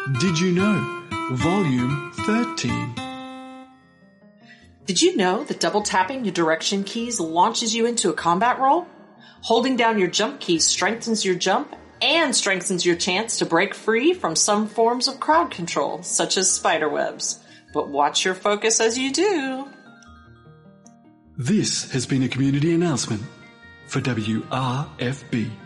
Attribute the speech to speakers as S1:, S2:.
S1: Did you know? Volume 13.
S2: Did you know that double tapping your direction keys launches you into a combat role? Holding down your jump key strengthens your jump and strengthens your chance to break free from some forms of crowd control, such as spiderwebs. But watch your focus as you do.
S1: This has been a community announcement for WRFB.